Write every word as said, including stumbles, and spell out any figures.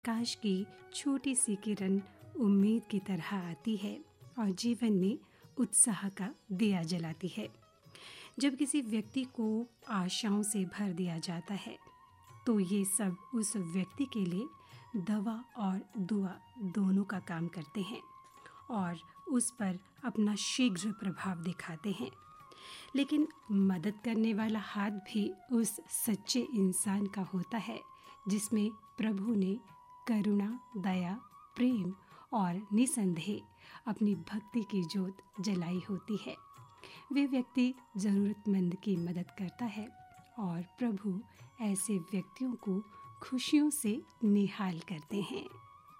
प्रकाश की छोटी सी किरण उम्मीद की तरह आती है और जीवन में उत्साह का दिया जलाती है। जब किसी व्यक्ति को आशाओं से भर दिया जाता है तो ये सब उस व्यक्ति के लिए दवा और दुआ दोनों का काम करते हैं और उस पर अपना शीघ्र प्रभाव दिखाते हैं। लेकिन मदद करने वाला हाथ भी उस सच्चे इंसान का होता है जिसमें प्रभु ने करुणा, दया, प्रेम और निसंदेह अपनी भक्ति की ज्योत जलाई होती है। वे व्यक्ति जरूरतमंद की मदद करता है और प्रभु ऐसे व्यक्तियों को खुशियों से निहाल करते हैं।